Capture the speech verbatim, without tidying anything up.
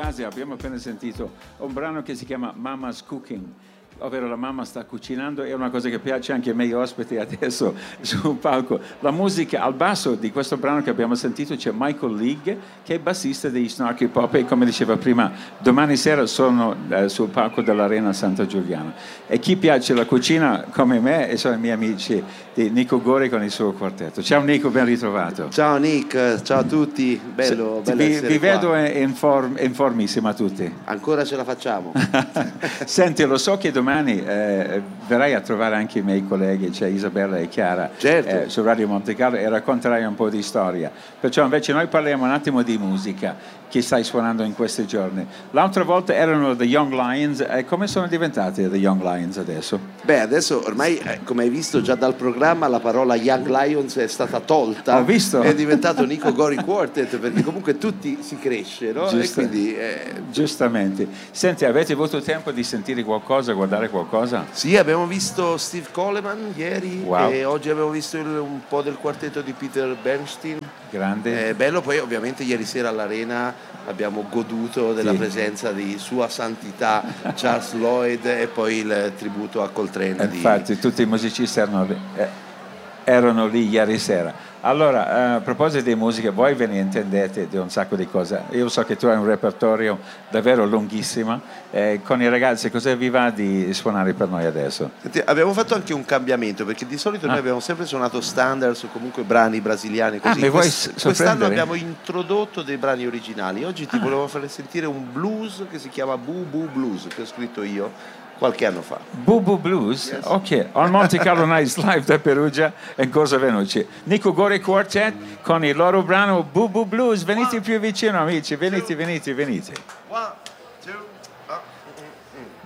base abbiamo appena sentito un brano che si chiama Mama's Cooking, ovvero la mamma sta cucinando. È una cosa che piace anche ai miei ospiti adesso sul palco. La musica al basso di questo brano che abbiamo sentito c'è Michael League, che è bassista degli Snarky Pop, e come diceva prima domani sera sono eh, sul palco dell'Arena Santa Giuliana. E chi piace la cucina come me e sono i miei amici di Nico Gori con il suo quartetto. Ciao Nico, ben ritrovato. Ciao Nick, ciao a tutti, bello, Se, bello vi, essere vi qua. vedo in, form, in formissima tutti. Ancora ce la facciamo. Senti, lo so che domani eh, verrai a trovare anche i miei colleghi, cioè Isabella e Chiara, certo. eh, su Radio Monte Carlo, e racconterai un po' di storia. Perciò invece noi parliamo un attimo di musica che stai suonando in questi giorni. L'altra volta erano The Young Lions, e come sono diventati The Young Lions adesso? Beh, adesso ormai, eh, come hai visto già dal programma, la parola Young Lions è stata tolta. Ho visto. È diventato Nico Gori Quartet, perché comunque tutti si cresce, no? Giusto. E quindi, eh... Giustamente. Senti, avete avuto tempo di sentire qualcosa, guardare qualcosa? Sì, abbiamo visto Steve Coleman ieri, wow. E oggi abbiamo visto il, un po' del quartetto di Peter Bernstein. Grande. Eh, bello, poi ovviamente ieri sera all'Arena abbiamo goduto della sì. presenza di Sua Santità Charles Lloyd e poi il tributo a Coltrane. Infatti di... tutti i musicisti erano, eh, erano lì ieri sera. Allora, eh, a proposito di musica, voi ve ne intendete di un sacco di cose. Io so che tu hai un repertorio davvero lunghissimo. Eh, con i ragazzi, cosa vi va di suonare per noi adesso? Senti, abbiamo fatto anche un cambiamento, perché di solito ah. noi abbiamo sempre suonato standards o comunque brani brasiliani così. Ah, mi vuoi Quest- quest'anno abbiamo introdotto dei brani originali. Oggi ti ah. volevo fare sentire un blues che si chiama Boo Boo Blues, che ho scritto io qualche anno fa. Boo Boo Blues? Yes. Ok, on Monte Carlo Nights Live da Perugia in Corso Venucci. Nico Gori Quartet con il loro brano Boo Boo Blues. Venite One, più vicino amici, venite, two, venite, venite. One, two, uh, mm, mm.